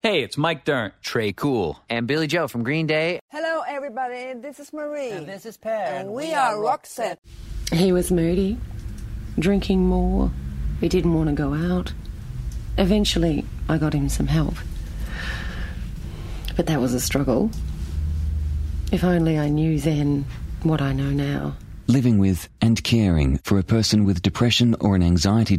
Hey, it's Mike Dirnt. Trey Cool. And Billy Joe from Green Day. Hello, everybody. This is Marie. And this is Pat. And we are Roxette. He was moody, drinking more. He didn't want to go out. Eventually, I got him some help. But that was a struggle. If only I knew then what I know now. Living with and caring for a person with depression or an anxiety